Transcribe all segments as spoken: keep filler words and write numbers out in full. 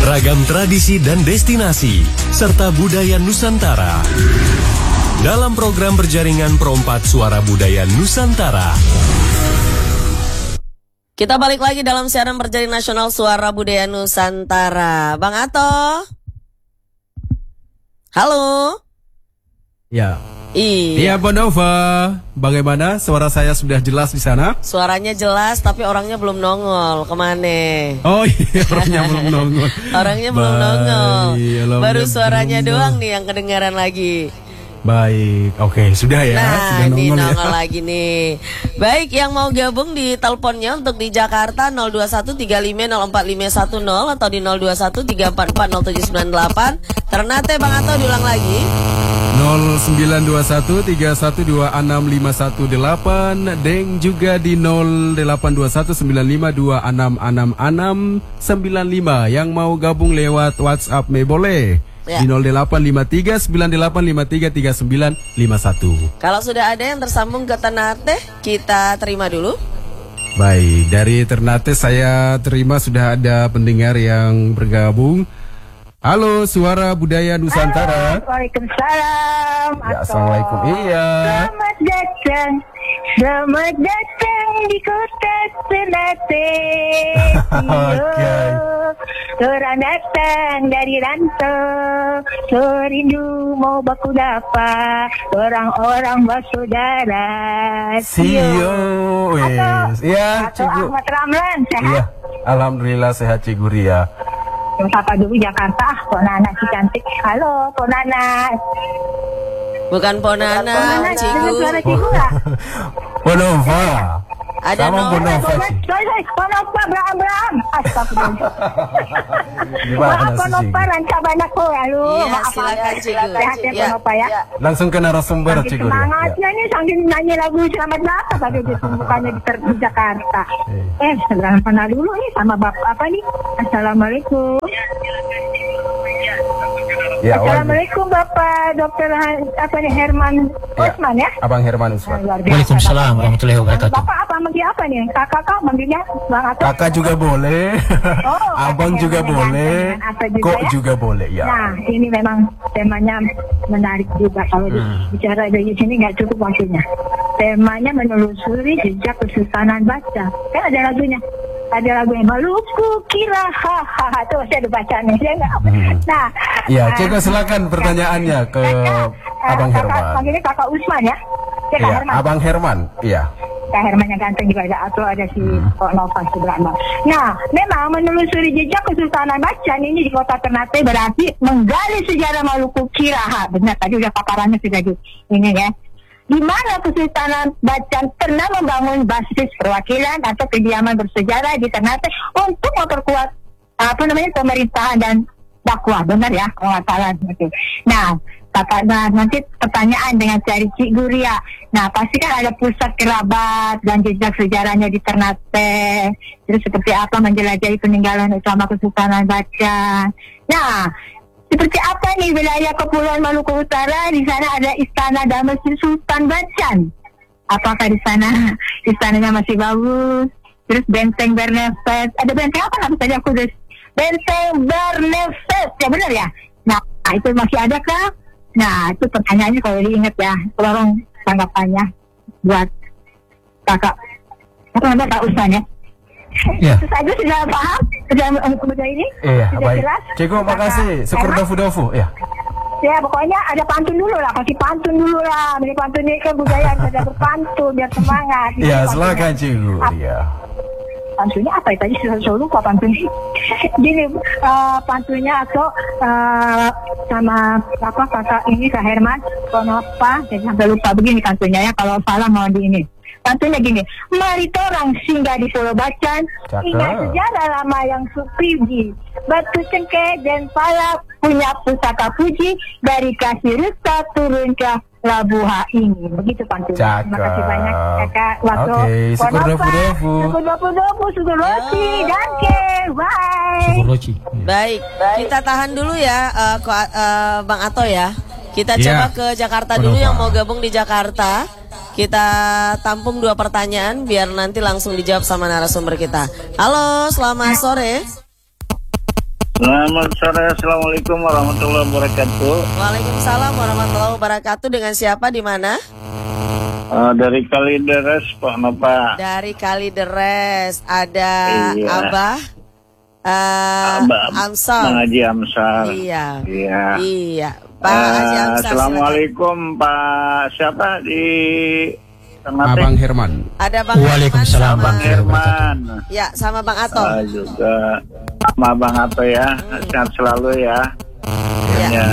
Ragam tradisi dan destinasi, serta budaya Nusantara. Dalam program berjaringan Perompak Suara Budaya Nusantara. Kita balik lagi dalam siaran berjaringan nasional Suara Budaya Nusantara. Bang Ato. Halo. Ya. Iya. Iya, Bonova. Bagaimana? Suara saya sudah jelas di sana? Suaranya jelas, tapi orangnya belum nongol. Kemana? Oh iya, orangnya belum nongol. Orangnya belum Baik, nongol. Baru suaranya belum doang nih yang kedengaran lagi. Baik, oke, sudah ya. Nah, sudah ini nongol, nongol ya. lagi nih. Baik, yang mau gabung di teleponnya untuk di Jakarta nol dua satu tiga lima nol empat lima satu nol atau di nol dua satu tiga empat empat nol tujuh sembilan delapan. Ternate Bang Ato diulang lagi. nol sembilan dua satu tiga satu dua enam lima satu delapan dan juga di nol delapan dua satu sembilan lima dua enam enam enam sembilan lima. Yang mau gabung lewat WhatsApp me boleh. Ya. Di nol delapan lima tiga sembilan delapan lima tiga tiga sembilan lima satu. Kalau sudah ada yang tersambung ke Ternate, kita terima dulu. Baik, dari Ternate saya terima sudah ada pendengar yang bergabung. Halo, Suara Budaya Nusantara. Halo, Waalaikumsalam. Ya, Assalamualaikum. Iya. Selamat datang, selamat datang di kota Ternate. Oke. Orang datang dari rantau, serindu mau baku dapa, orang-orang bersaudara. Sio, wes. Iya, Cikgu. Ahmad Ramlan, sehat? Iya, alhamdulillah sehat Cikgu Ria. Sapa dulu Jakarta, Pok Nana si cantik. Halo, Pok Nana. Bukan Ponana, Cikgu. Suara Cikgu nggak? Bonova. Ada sama Bonova. Sorry, Bonova, Abraham, Abraham. Astagfirullah. Gimana sih, Bonova, rancang banyak kok. Halo, Iya, maaf. silakan, Cikgu. Sehat ya, Iya. Bonova ya. Langsung ke narasumber Sambil Cikgu Ria. semangatnya nih sambil nyanyi lagu Selamat Datang pada bukannya di, di Jakarta. Eh, selamat pernah dulu nih sama bapak apa nih? Assalamualaikum. Ya, Assalamualaikum Bapak Dokter apa nih Herman Osman ya? Abang Herman Usman. Waalaikumsalam warahmatullahi wabarakatuh. Bapak apa manggil apa nih? Kakak kau manggilnya Bang Ato? Kakak juga boleh. Oh, Abang kakak juga yang boleh. ganteng, Ato juga Kok ya? juga boleh ya. Nah, ini memang temanya menarik juga kalau Hmm. bicara dari sini nggak cukup waktunya. Temanya menelusuri jejak kesultanan baca. Kan ada lagunya. Ada lagu yang Maluku kira hahaha tuh saya udah baca nih ya nggak? Hmm. Nah, Ya, uh, coba silakan pertanyaannya ke kakak, uh, Abang kakak, Herman. Panggilnya Kakak Usman ya? Ya, Kak Iya, Herman. Abang Herman. Iya. Kak Herman yang ganteng juga ada atau ada si Hmm. Kok Nova Subrahma. Nah, memang menelusuri jejak Kesultanan Bacan ini di kota Ternate berarti menggali sejarah Maluku Kiraha. Benar tadi udah paparannya sudah di ini ya. Di mana Kesultanan Bacan pernah membangun basis perwakilan atau kediaman bersejarah di Ternate untuk memperkuat apa namanya pemerintahan dan dakwah, benar ya kalau nggak salah gitu. Nah, kakak, nah nanti pertanyaan dengan cari Cik Guria. Nah, pasti kan ada pusat kerabat dan jejak sejarahnya di Ternate. Terus seperti apa menjelajahi peninggalan utama Kesultanan Bacan. Nah, seperti apa nih wilayah Kepulauan Maluku Utara? Di sana ada istana dan Masjid Sultan Bacan. Apakah di sana istananya masih bagus? Terus benteng Bernefes. Ada benteng apa namanya tadi aku udah Benteng Bernefes, ya benar ya? Nah, itu masih ada kah? Nah, itu pertanyaannya kalau diingat ya. Tolong tanggapannya buat kakak. Apa namanya Kak Usman ya? Ya. Itu saja sudah paham? Sudah sudah ini? Iya, Sudah baik. jelas? Cikgu, makasih. Syukur Herman? dofu-dofu. Ya. Ya pokoknya ada pantun dulu lah, kasih pantun dulu lah. Ini pantun ini kan budaya ada berpantun biar semangat. Ini Iya, pantunnya. silakan Cikgu Ap- Ria. Pantunnya apa ya tadi sudah selalu lupa pantunnya. Gini uh, pantunnya atau uh, sama apa kakak ini Kak Herman, Konopa, jadi sampai lupa begini pantunnya ya kalau salah mau di ini. Pantunnya gini, mari torang singgah di Pulau Bacan, Cakep. ingat sejarah lama yang supriji. Batu Cengkeh dan Pala punya pusaka puji, dari Kasih Rusa turun ke Labuha ini. Begitu pantunnya. Terima kasih Cakep. banyak kakak. Waktu Oke, syukur Konopa, dofu-dofu. syukur dofu-dofu, syukur roti, dan ke, bye. Syukur Loci. Baik, kita tahan dulu ya, uh, Ko, uh, Bang Ato ya. Kita Iya. coba ke Jakarta dulu Kenapa? yang mau gabung di Jakarta. Kita tampung dua pertanyaan biar nanti langsung dijawab sama narasumber kita. Halo, selamat sore. Selamat sore, Assalamualaikum warahmatullahi wabarakatuh. Waalaikumsalam warahmatullahi wabarakatuh. Dengan siapa, di mana? Uh, dari Kalideres, Pak Nova. Dari Kalideres. Ada Iya. Abah uh, Abah Amsal. Bang Haji Amsal. Iya. Iya. Iya. Pak Uh, Haji Amsal. Assalamualaikum Pak siapa di Ternate? Abang Herman. Ada Bang Waalaikumsalam, Herman Bang sama, Herman. ya, sama Bang Ato. Uh, juga sama Bang Ato ya. Sehat selalu ya. Ya. Ya.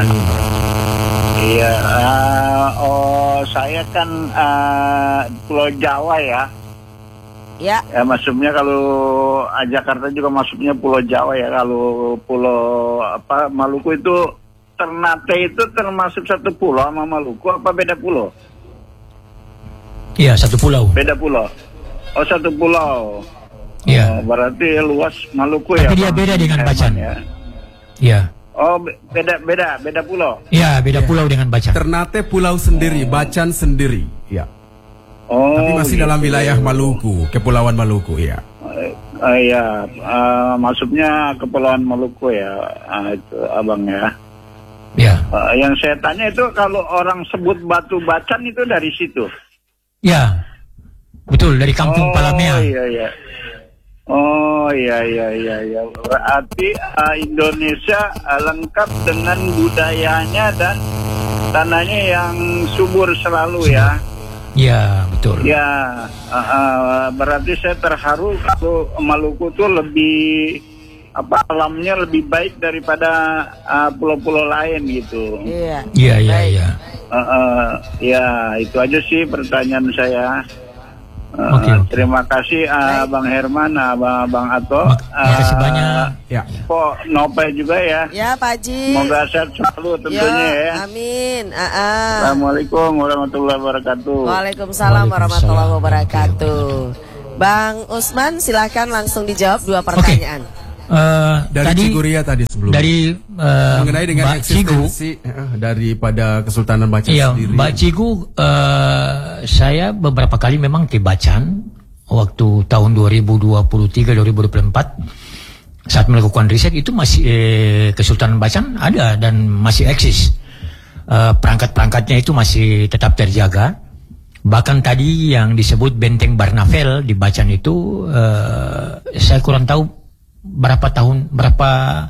Iya. Uh, oh saya kan uh, Pulau Jawa ya. Ya. Ya masuknya kalau ah, Jakarta juga masuknya Pulau Jawa ya. Kalau Pulau apa Maluku itu Ternate itu termasuk satu pulau sama Maluku apa beda pulau? Iya, satu pulau. Beda pulau. Oh satu pulau. Iya. Oh, berarti luas Maluku ya. Tapi dia Bang beda dengan Herman Bacan. ya. Iya. Oh be- beda beda beda pulau. Iya, beda pulau dengan Bacan. Ternate pulau sendiri, Bacan sendiri. Ya. Oh. Tapi masih gitu. dalam wilayah Maluku, Kepulauan Maluku ya. Uh, iya, uh, masuknya Kepulauan Maluku ya. Uh, itu abang ya. Iya. Uh, yang saya tanya itu kalau orang sebut Batu Bacan itu dari situ. Iya. Betul, dari kampung oh, Palamea. Iya iya. Oh iya iya iya iya. Berarti uh, Indonesia uh, lengkap dengan budayanya dan tanahnya yang subur selalu ya. Iya, betul. Ya, uh, uh, berarti saya terharu kalau Maluku tuh lebih apa alamnya lebih baik daripada uh, pulau-pulau lain gitu. Iya. Iya, iya, iya. Uh, uh, ya itu aja sih pertanyaan saya. Uh, Oke, oke. Terima kasih uh, Bang Herman, uh, Bang, Bang Ato. Mak- makasih Uh, banyak. Ya. Kok Nope juga ya. Ya, Pak Haji. Semoga sehat selalu tentunya ya. Amin. Aa. Assalamualaikum warahmatullahi wabarakatuh. Waalaikumsalam warahmatullahi wabarakatuh. Bang Usman, silahkan langsung dijawab dua pertanyaan. Eh, Dari tadi Ciguria tadi sebelumnya. dari eh, Mengenai dengan Mbak Cigu. eksistensi eh, daripada Kesultanan Bacan Iya, sendiri. Mbak Cigu, eh, saya beberapa kali memang ke Bacan waktu tahun dua ribu dua puluh tiga dua ribu dua puluh empat saat melakukan riset itu masih eh, Kesultanan Bacan ada dan masih eksis. Eh, perangkat-perangkatnya itu masih tetap terjaga. Bahkan tadi yang disebut Benteng Barnavel di Bacan itu eh, saya kurang tahu berapa tahun berapa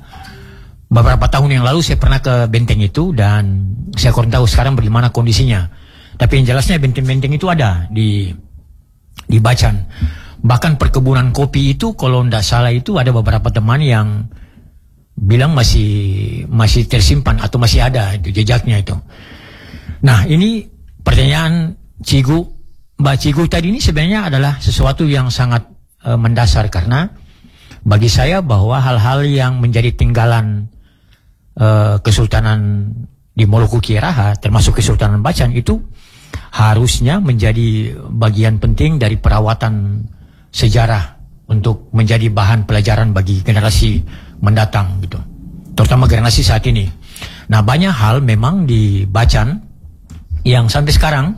beberapa tahun yang lalu saya pernah ke benteng itu dan saya kurang tahu sekarang bagaimana kondisinya. Tapi yang jelasnya benteng-benteng itu ada di di Bacan. Bahkan perkebunan kopi itu kalau tidak salah itu ada beberapa teman yang bilang masih masih tersimpan atau masih ada itu jejaknya itu. Nah, ini pertanyaan Cigu, Mbak Cigu tadi ini sebenarnya adalah sesuatu yang sangat uh, mendasar karena bagi saya bahwa hal-hal yang menjadi tinggalan uh, Kesultanan di Moluku Kieraha, termasuk Kesultanan Bacan itu harusnya menjadi bagian penting dari perawatan sejarah untuk menjadi bahan pelajaran bagi generasi mendatang gitu, terutama generasi saat ini. Nah, banyak hal memang di Bacan yang sampai sekarang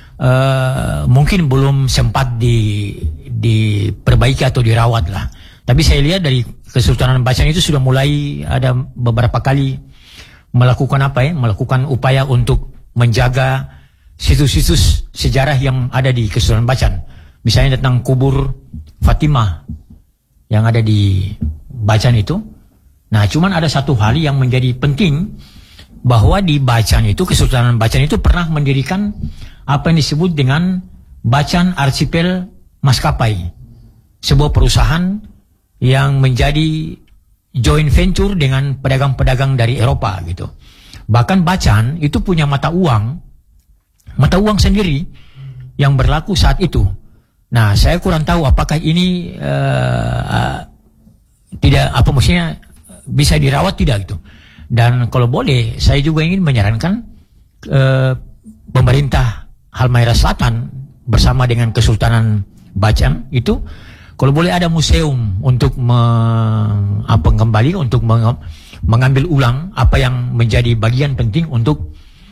uh, mungkin belum sempat di diperbaiki atau dirawat lah. Tapi saya lihat dari Kesultanan Bacan itu sudah mulai ada beberapa kali melakukan apa ya, melakukan upaya untuk menjaga situs-situs sejarah yang ada di Kesultanan Bacan. Misalnya tentang kubur Fatimah yang ada di Bacan itu. Nah, cuman ada satu hal yang menjadi penting bahwa di Bacan itu, Kesultanan Bacan itu pernah mendirikan apa yang disebut dengan Bacan Archipel Maskapai, sebuah perusahaan yang menjadi joint venture dengan pedagang-pedagang dari Eropa gitu. Bahkan Bacan itu punya mata uang, mata uang sendiri yang berlaku saat itu. Nah, saya kurang tahu apakah ini uh, uh, tidak apa maksudnya bisa dirawat tidak gitu. Dan kalau boleh, saya juga ingin menyarankan uh, pemerintah Halmahera Selatan bersama dengan Kesultanan Bacan itu kalau boleh ada museum untuk meng, apa, kembali untuk meng, mengambil ulang apa yang menjadi bagian penting untuk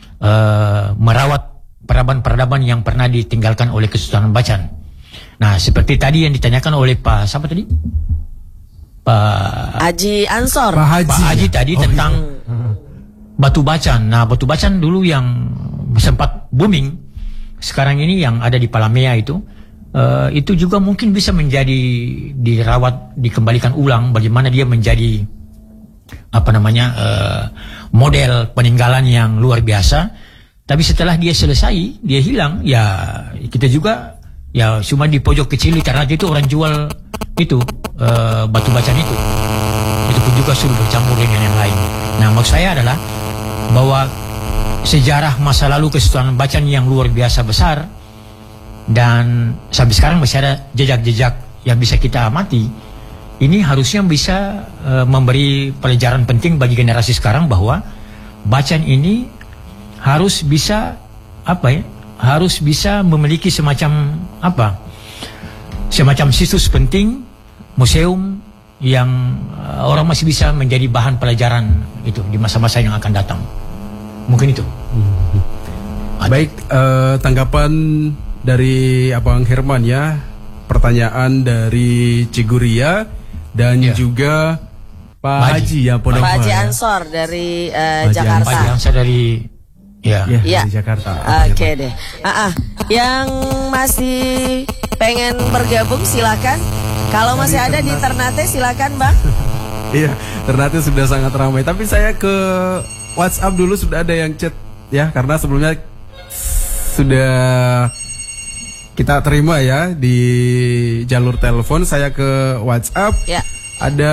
uh, merawat peradaban-peradaban yang pernah ditinggalkan oleh Kesultanan Bacan. Nah, seperti tadi yang ditanyakan oleh Pak siapa tadi? Pak Haji Ansor. Pak Haji, Pak Haji tadi Oh, tentang batu bacan. Nah, batu bacan dulu yang sempat booming, sekarang ini yang ada di Palamea itu, uh, itu juga mungkin bisa menjadi dirawat, dikembalikan ulang, bagaimana dia menjadi apa namanya uh, model peninggalan yang luar biasa. Tapi setelah dia selesai, dia hilang, ya kita juga ya cuma di pojok kecil karena itu orang jual itu uh, batu bacan itu. Itu pun juga sudah bercampur dengan yang lain. Nah, maksud saya adalah bahwa sejarah masa lalu Kesultanan Bacan yang luar biasa besar dan sampai sekarang masih ada jejak-jejak yang bisa kita amati. Ini harusnya bisa uh, memberi pelajaran penting bagi generasi sekarang bahwa Bacan ini harus bisa apa ya? Harus bisa memiliki semacam apa? Semacam situs penting, museum yang uh, orang masih bisa menjadi bahan pelajaran itu di masa-masa yang akan datang. Mungkin itu. Baik, eh, tanggapan dari Abang Herman ya, pertanyaan dari Ciguria dan Ya. juga Pak Pak Haji. Haji ya, Ponova, Pak Haji ya. Ansor dari eh, Haji Jakarta. Pak Jansa dari ya. Ya, Ya. dari Jakarta. Oke deh. Ah, ah. Yang masih pengen bergabung silakan. Kalau masih ada di Ternate silakan, Bang. Iya, ternyata sudah sangat ramai. Tapi saya ke WhatsApp dulu, sudah ada yang chat ya, karena sebelumnya sudah kita terima ya di jalur telepon. Saya ke WhatsApp. Ya. Ada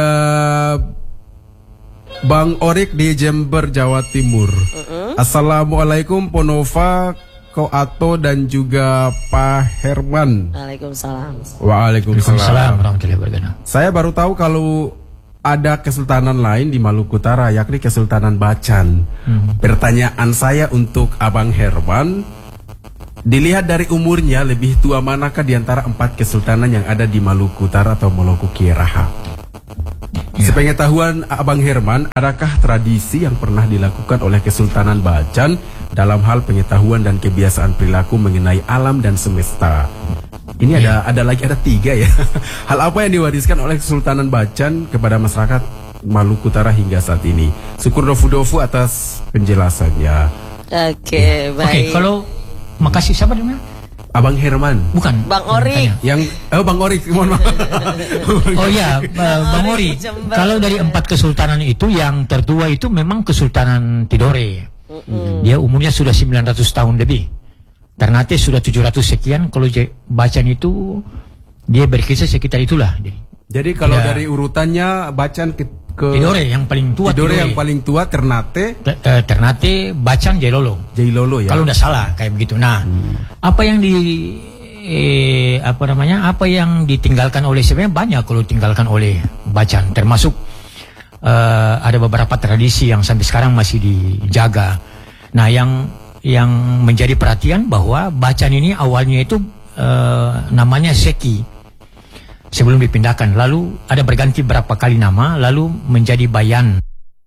Bang Orik di Jember, Jawa Timur. Assalamualaikum Ponova, Ko Ato dan juga Pak Herman. Waalaikumsalam. Waalaikumsalam. Waalaikumsalam warahmatullahi wabarakatuh. Saya baru tahu kalau ada kesultanan lain di Maluku Utara, yakni Kesultanan Bacan. Hmm. Pertanyaan saya untuk Abang Herman, dilihat dari umurnya, lebih tua manakah di antara empat kesultanan yang ada di Maluku Utara atau Maluku Kieraha? Ya. Sepengetahuan Abang Herman, adakah tradisi yang pernah dilakukan oleh Kesultanan Bacan dalam hal pengetahuan dan kebiasaan perilaku mengenai alam dan semesta? Ini ada ada lagi ada tiga ya. Hal apa yang diwariskan oleh Kesultanan Bacan kepada masyarakat Maluku Utara hingga saat ini? Syukur dofu-dofu atas penjelasannya. Oke, Oke, baik. kalau makasih siapa namanya? Abang Herman. Bukan. Bang Orik. Tanya. Yang oh Bang Orik, mohon maaf. Oh iya, uh, Bang Ori. Jember. Kalau dari empat kesultanan itu yang tertua itu memang Kesultanan Tidore. Dia umurnya sudah sembilan ratus tahun lebih. Ternate sudah tujuh ratus sekian. Kalau Je- Bacan itu dia berkisar sekitar itulah. Jadi kalau Ya. dari urutannya Bacan ke, ke Tidore yang paling tua. Tidore yang paling tua, Ternate, Te- eh, Ternate, Bacan, Jailolo. Jailolo ya. Kalau udah salah kayak begitu. Nah, apa yang di eh, apa namanya? Apa yang ditinggalkan oleh sebenarnya banyak kalau ditinggalkan oleh Bacan, termasuk eh, ada beberapa tradisi yang sampai sekarang masih dijaga. Nah, yang yang menjadi perhatian bahwa Bacan ini awalnya itu eh, namanya Seki sebelum dipindahkan, lalu ada berganti berapa kali nama, lalu menjadi Bayan.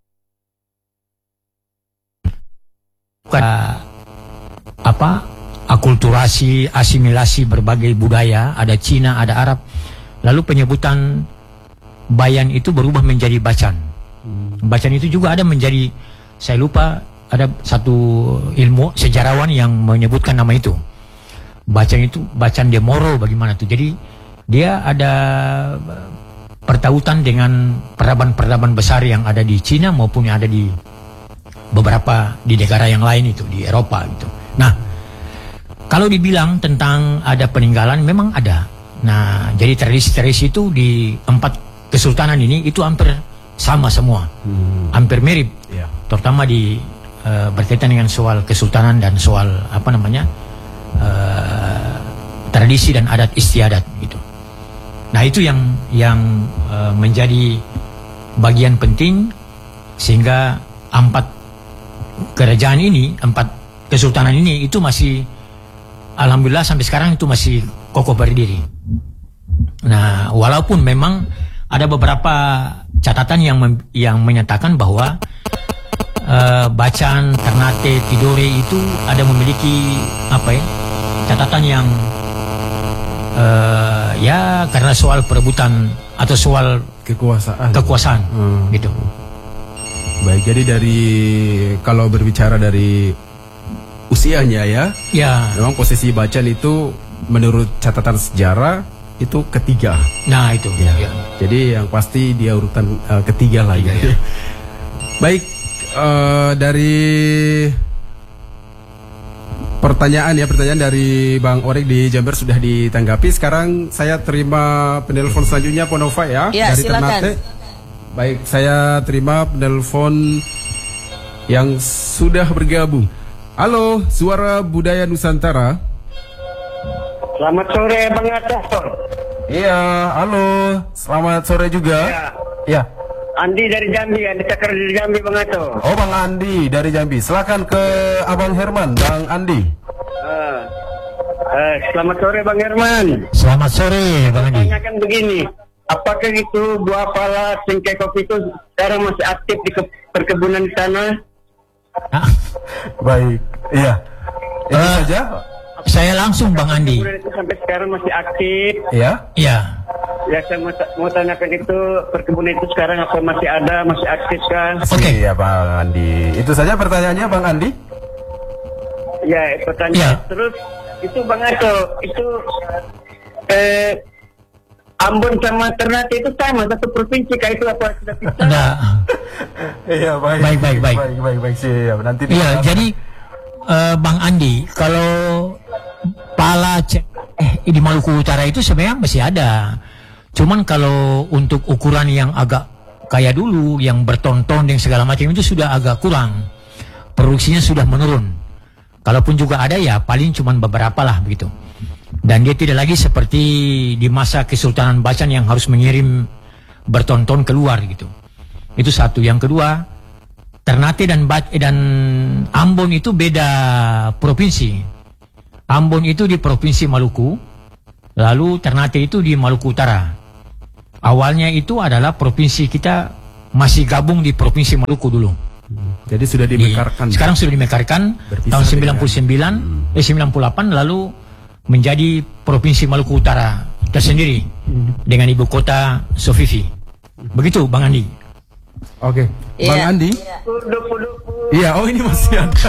Bukan apa akulturasi, asimilasi berbagai budaya, ada Cina, ada Arab, lalu penyebutan Bayan itu berubah menjadi Bacan. Bacan itu juga ada menjadi, saya lupa, ada satu ilmu sejarawan yang menyebutkan nama itu. Bacan itu Bacan de Moro bagaimana tuh. Jadi dia ada pertautan dengan peradaban-peradaban besar yang ada di Cina maupun yang ada di beberapa di negara yang lain itu di Eropa gitu. Nah, kalau dibilang tentang ada peninggalan memang ada. Nah, jadi tradisi-tradisi itu di empat kesultanan ini itu hampir sama semua. Hampir mirip. Ya. Terutama di Uh, berkaitan dengan soal kesultanan dan soal apa namanya uh, tradisi dan adat istiadat gitu. Nah, itu yang yang uh, menjadi bagian penting sehingga empat kerajaan ini, empat kesultanan ini itu masih alhamdulillah sampai sekarang itu masih kokoh berdiri. Nah, walaupun memang ada beberapa catatan yang mem- yang menyatakan bahwa Uh, Bacan, Ternate, Tidore itu ada memiliki apa ya catatan yang uh, ya karena soal perebutan atau soal kekuasaan. kekuasaan, Hmm. gitu. Baik, jadi dari kalau berbicara dari usianya ya, Ya, memang posisi Bacan itu menurut catatan sejarah itu ketiga. nah itu. Ya. Ya. Jadi yang pasti dia urutan uh, ketiga lah Ketiga, gitu. ya. Baik, uh, dari pertanyaan ya, pertanyaan dari Bang Orik di Jember sudah ditanggapi. Sekarang saya terima penelpon selanjutnya Ponova ya, Ya, dari silakan. Ternate. Baik, saya terima penelpon yang sudah bergabung. Halo, Suara Budaya Nusantara. Selamat sore Bang Ator. Iya, halo. Selamat sore juga. Ya. Ya. Andi dari Jambi, Andi Cakar dari Jambi Bang Ator. Oh, Bang Andi dari Jambi. Silakan ke Abang Herman, Bang Andi. Uh, uh, selamat sore Bang Herman. Selamat sore, Bang Andi. Tanyakan begini, apakah itu buah pala singkai kopi itu sekarang masih aktif di ke- perkebunan di sana? Ah, Baik, iya. Itu Eh, saja. saya langsung Bang Andi. Perkebunan itu sampai sekarang masih aktif. Ya. Ya, Ya saya mau, ta- mau tanyakan itu perkebunan itu sekarang apa masih ada, masih aktif kah? Oke. Iya, Bang Andi. Itu saja pertanyaannya, Bang Andi. Ya, pertanyaan. Ya. Terus itu Bang Ator, itu eh Ambon sama Ternate itu sama satu provinsi kah itu apa sudah pisah? nah, Iya, baik. Baik, baik, baik. Baik, baik, baik. Siap. Nanti iya. Jadi eh, Bang Andi, kalau pala cek eh di Maluku Utara itu sebenarnya masih ada. Cuman kalau untuk ukuran yang agak kayak dulu, yang berton-ton dan segala macam itu sudah agak kurang. Produksinya sudah menurun. Kalaupun juga ada ya paling cuman beberapa lah begitu. Dan dia tidak lagi seperti di masa Kesultanan Bacan yang harus mengirim berton-ton keluar gitu. Itu satu. Yang kedua, Ternate dan Bac dan Ambon itu beda provinsi. Ambon itu di provinsi Maluku, lalu Ternate itu di Maluku Utara. Awalnya itu adalah provinsi kita masih gabung di provinsi Maluku dulu. Jadi sudah Di- dimekarkan. sekarang sudah dimekarkan Berpisah tahun sembilan puluh sembilan, dengan- eh sembilan puluh delapan lalu menjadi provinsi Maluku Utara tersendiri dengan ibu kota Sofifi. Begitu Bang Andi. Oke. Bang Iya. Andi. Dupu-dupu. Iya, oh ini masih ada.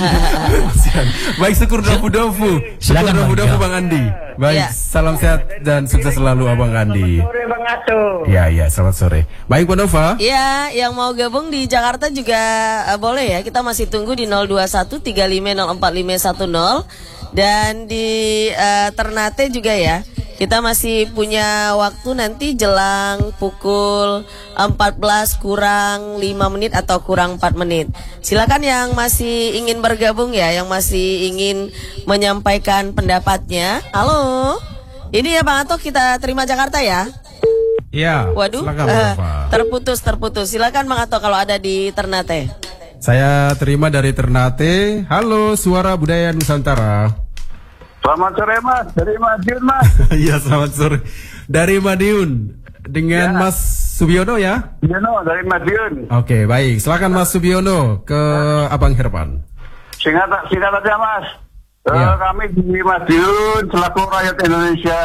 Masih ada. Baik, syukur dofu-dofu. Syukur Silakan, Bang. dofu-dofu Ya. Bang Andi. Baik, Iya. salam sehat dan sukses selalu Abang Andi. Sore Bang Ator. Iya, iya, selamat sore. Baik, Pak Nova. Iya, yang mau gabung di Jakarta juga eh, boleh ya. Kita masih tunggu di nol dua satu tiga lima nol empat lima satu nol. Dan di eh, Ternate juga ya. Kita masih punya waktu nanti jelang pukul empat belas kurang lima menit atau kurang empat menit. Silakan yang masih ingin bergabung ya, yang masih ingin menyampaikan pendapatnya. Halo. Ini ya Bang Ato, kita terima Jakarta ya. Iya. Waduh, Silakan, eh, Bang Nova. terputus terputus. Silakan Bang Ato kalau ada di Ternate. Saya terima dari Ternate. Halo, Suara Budaya Nusantara. Selamat sore Mas, dari Madiun Mas. Iya, selamat sore. Dari Madiun dengan Ya. Mas Subiono ya. Yono dari Madiun. Oke, baik. Silakan Mas Subiono ke Abang Herman. Singkat singkat aja Mas. Eh, Iya. kami di Madiun selaku rakyat Indonesia,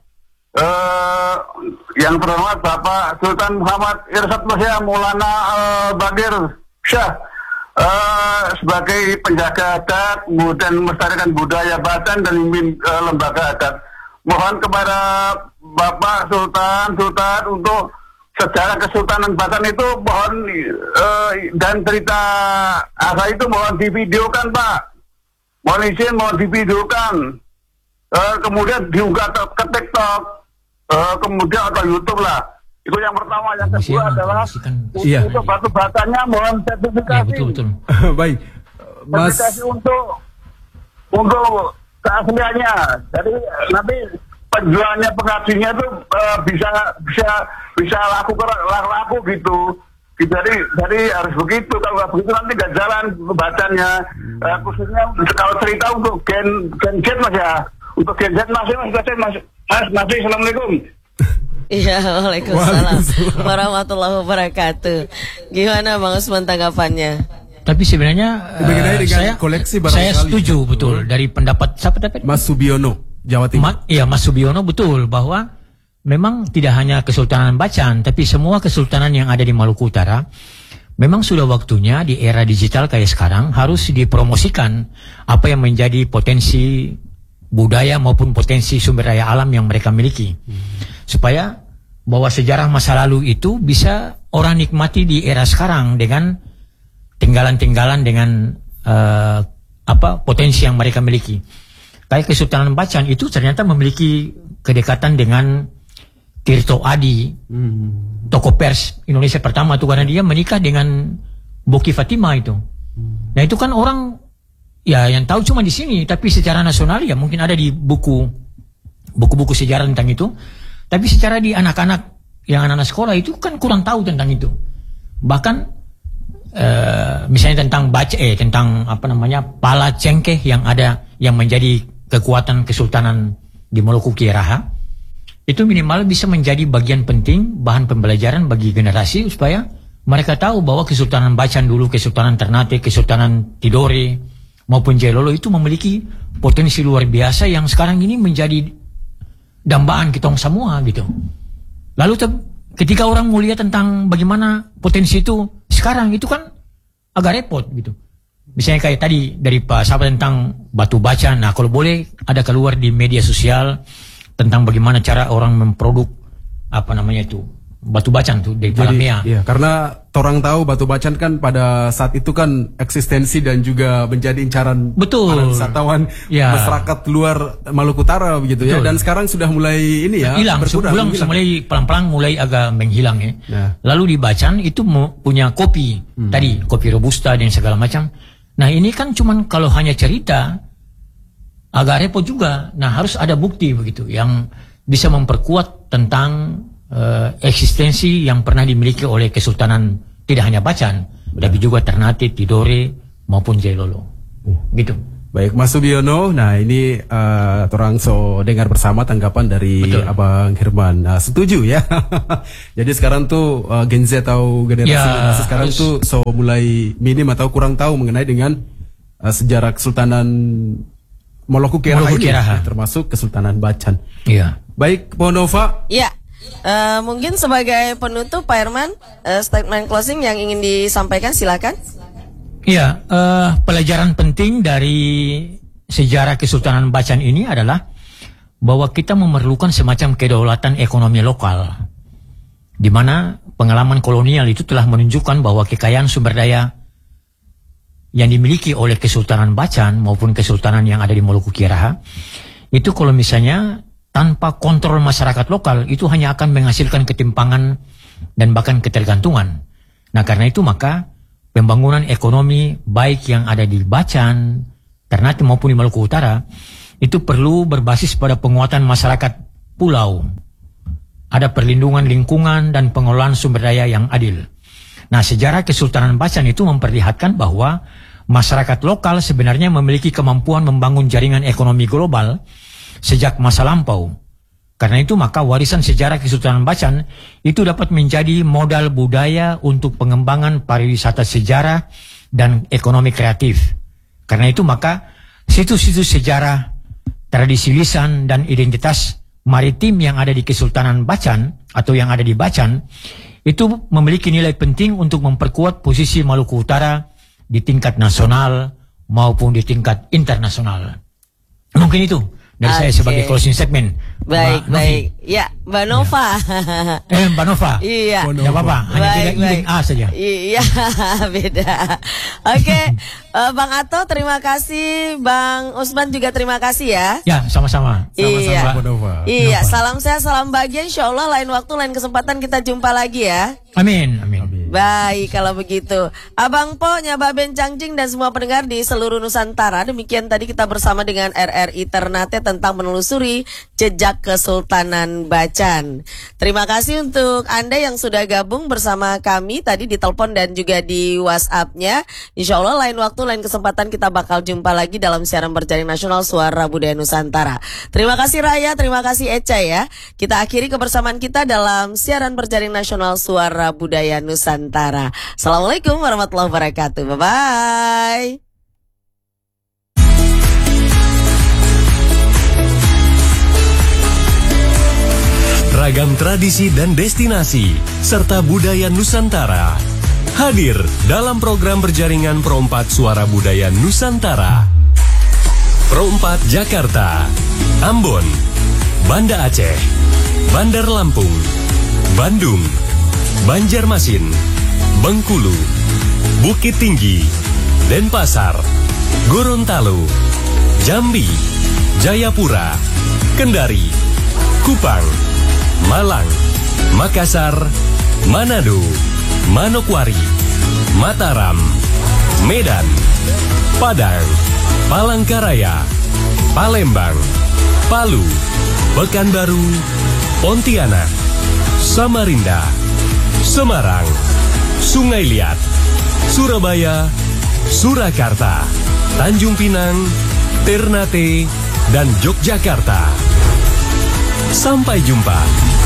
eh, yang terhormat Bapak Sultan Muhammad Irsad Musa Maulana eh, Bagir Syah, eh, sebagai penjaga adat dan melestarikan budaya Bacan dan mimpin eh, lembaga adat. Mohon kepada Bapak Sultan Sultan untuk sejarah Kesultanan Bacan itu mohon eh, dan cerita asal itu mohon divideokan Pak. Mohon izin mohon divideokan. Eh, kemudian diunggah ke, ke TikTok, eh, kemudian atau YouTube lah. Itu yang pertama. Yang Promosikan, kedua adalah promosikan. Iya. untuk batu batanya mohon Ya sertifikasi. betul betul. Baik. Mas Sertifikasi untuk untuk keasliannya. Jadi nanti penjualnya pengajinya itu eh, bisa bisa bisa laku laku, laku gitu. Jadi jadi harus begitu. Kalau nggak begitu nanti nggak jalan pembacaannya. Eh, khususnya kalau cerita untuk gen gen gen mas ya. Untuk gen gen masih mas mas mas mas masih assalamualaikum. Iya, waalaikumsalam Waalaikumsalam. warahmatullahi wabarakatuh. Gimana Bang Usman tanggapannya? Tapi sebenarnya eh, Mengenai dengan saya koleksi barangkali. saya setuju betul dari pendapat siapa tadi? Mas Subiono, Jawa Timur. Ma, iya Mas Subiono betul bahwa memang tidak hanya Kesultanan Bacan, tapi semua kesultanan yang ada di Maluku Utara, memang sudah waktunya di era digital kayak sekarang harus dipromosikan apa yang menjadi potensi budaya maupun potensi sumber daya alam yang mereka miliki. Hmm. Supaya bahwa sejarah masa lalu itu bisa orang nikmati di era sekarang dengan tinggalan-tinggalan dengan uh, apa potensi yang mereka miliki. Kayak Kesultanan Bacan itu ternyata memiliki kedekatan dengan Tirto Adi, hmm. tokoh pers Indonesia pertama tuh, karena dia menikah dengan Boki Fatima itu. Hmm. Nah itu kan orang ya yang tahu cuma di sini, tapi secara nasional ya mungkin ada di buku buku-buku sejarah tentang itu. Tapi secara di anak-anak yang anak-anak sekolah itu kan kurang tahu tentang itu. Bahkan uh, misalnya tentang baca eh tentang apa namanya pala cengkeh yang ada yang menjadi kekuatan kesultanan di Maluku Kiaraha. Itu minimal bisa menjadi bagian penting bahan pembelajaran bagi generasi supaya mereka tahu bahwa Kesultanan Bacan dulu, Kesultanan Ternate, Kesultanan Tidore maupun Jailolo itu memiliki potensi luar biasa yang sekarang ini menjadi dambaan kita semua gitu. Lalu ketika orang mau lihat tentang bagaimana potensi itu sekarang itu kan agak repot gitu. Misalnya kayak tadi dari Pak Sahabat tentang Batu Bacan. Nah kalau boleh ada keluar di media sosial tentang bagaimana cara orang memproduk apa namanya itu Batu Bacan tuh dari Palamea. Iya, karena orang tahu Batu Bacan kan pada saat itu kan eksistensi dan juga menjadi incaran para wisatawan ya. Masyarakat luar Maluku Utara begitu ya. Dan sekarang sudah mulai ini ya hilang, berkurang, mulai pelan-pelan mulai agak menghilang ya. Nah. Lalu di Bacan itu punya kopi hmm. tadi kopi robusta dan segala macam. Nah ini kan cuman kalau hanya cerita agak repot juga. Nah harus ada bukti begitu yang bisa memperkuat tentang uh, eksistensi yang pernah dimiliki oleh Kesultanan tidak hanya Bacan, ya. Tapi juga Ternate, Tidore maupun Jailolo. Uh. Gitu. Baik Mas Subiono, nah ini uh, orang so dengar bersama tanggapan dari Betul. Abang Herman. Nah, setuju ya. Jadi sekarang tuh uh, Gen Z atau generasi ya, sekarang harus. tuh so mulai minim atau kurang tahu mengenai dengan uh, sejarah Kesultanan Maluku Kiaraha ini, termasuk Kesultanan Bacan. Iya. Baik, Bu Nova. Iya. Uh, mungkin sebagai penutup Pak Herman, uh, statement closing yang ingin disampaikan silakan. Iya, uh, pelajaran penting dari sejarah Kesultanan Bacan ini adalah bahwa kita memerlukan semacam kedaulatan ekonomi lokal, di mana pengalaman kolonial itu telah menunjukkan bahwa kekayaan sumber daya yang dimiliki oleh Kesultanan Bacan maupun Kesultanan yang ada di Maluku Kiaraha itu kalau misalnya tanpa kontrol masyarakat lokal itu hanya akan menghasilkan ketimpangan dan bahkan ketergantungan. Nah karena itu maka pembangunan ekonomi baik yang ada di Bacan, Ternate maupun di Maluku Utara itu perlu berbasis pada penguatan masyarakat pulau, ada perlindungan lingkungan dan pengelolaan sumber daya yang adil. Nah, sejarah Kesultanan Bacan itu memperlihatkan bahwa masyarakat lokal sebenarnya memiliki kemampuan membangun jaringan ekonomi global sejak masa lampau. Karena itu maka warisan sejarah Kesultanan Bacan itu dapat menjadi modal budaya untuk pengembangan pariwisata sejarah dan ekonomi kreatif. Karena itu maka situs-situs sejarah, tradisi lisan dan identitas maritim yang ada di Kesultanan Bacan atau yang ada di Bacan itu memiliki nilai penting untuk memperkuat posisi Maluku Utara di tingkat nasional maupun di tingkat internasional. Mungkin itu dari okay. saya sebagai closing statement. Baik, Mbak baik. Novi. Ya, Mbak Nova. Ya. Eh, Mbak Nova. Iya. Tidak apa-apa, hanya baik, tidak ingin A saja. Iya, beda. Oke, okay. uh, Bang Ato terima kasih, Bang Usman juga terima kasih ya. Ya, sama-sama. Iya. Sama-sama, Nova. Iya, Nova. Salam sehat, salam bahagia. Insya Allah lain waktu, lain kesempatan kita jumpa lagi ya. Amin, amin. amin. Baik, kalau begitu. Abang Po, Nyaba Ben Cangjing dan semua pendengar di seluruh Nusantara. Demikian tadi kita bersama dengan R R I Ternate tentang menelusuri jejak Kesultanan Bacan. Terima kasih untuk Anda yang sudah gabung bersama kami tadi di telepon dan juga di WhatsApp-nya. Insya Allah lain waktu, lain kesempatan kita bakal jumpa lagi dalam siaran berjaring nasional Suara Budaya Nusantara. Terima kasih Raya, terima kasih Eca ya. Kita akhiri kebersamaan kita dalam siaran berjaring nasional Suara Budaya Nusantara. Assalamualaikum warahmatullahi wabarakatuh. Bye-bye. Ragam tradisi dan destinasi, serta budaya Nusantara. Hadir dalam program berjaringan Pro empat Suara Budaya Nusantara. Pro empat Jakarta, Ambon, Banda Aceh, Bandar Lampung, Bandung, Banjarmasin, Bengkulu, Bukit Tinggi, Denpasar, Gorontalo, Jambi, Jayapura, Kendari, Kupang, Malang, Makassar, Manado, Manokwari, Mataram, Medan, Padang, Palangkaraya, Palembang, Palu, Pekanbaru, Pontianak, Samarinda, Semarang, Sungai Liat, Surabaya, Surakarta, Tanjung Pinang, Ternate, dan Yogyakarta. Sampai jumpa.